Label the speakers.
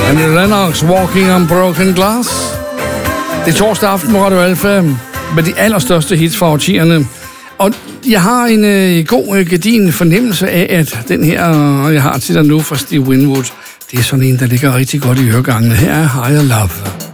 Speaker 1: Annie Lennox, Walking on Broken Glass. Det er torsdag aften på Radio Alfa med de allerstørste hits fra årtierne. Og jeg har en god, gedigen fornemmelse af, at den her, jeg har til dig nu fra Steve Winwood, det er sådan en, der ligger rigtig godt i øregangene. Her er Higher Love.